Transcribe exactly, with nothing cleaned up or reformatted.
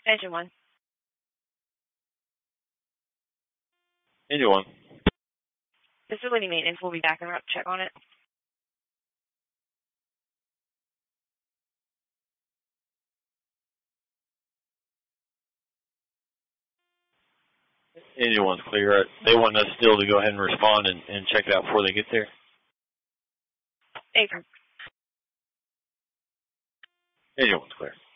Engine one. Engine one. Facility maintenance will be back and check on it. Engine one's clear. They want us still to go ahead and respond and, and check it out before they get there. Apron. Engine one's clear.